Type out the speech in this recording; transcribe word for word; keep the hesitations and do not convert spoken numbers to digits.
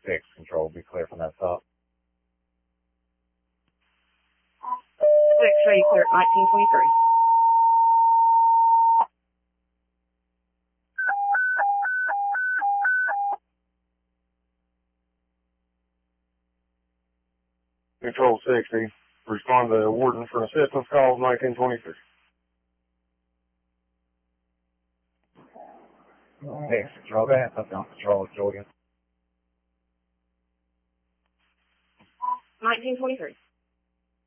six, control, be clear from that stop. six three, clear at nineteen twenty-three. Control sixty, respond to Wharton for assistance calls nineteen twenty-three. Six, control, go ahead, stop down, control, Julian. nineteen twenty-three.